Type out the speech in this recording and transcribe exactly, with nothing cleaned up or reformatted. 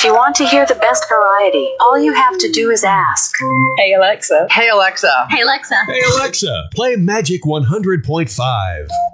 If you want to hear the best variety, all you have to do is ask. Hey Alexa. Hey Alexa. Hey Alexa. Hey Alexa, play Magic one hundred point five.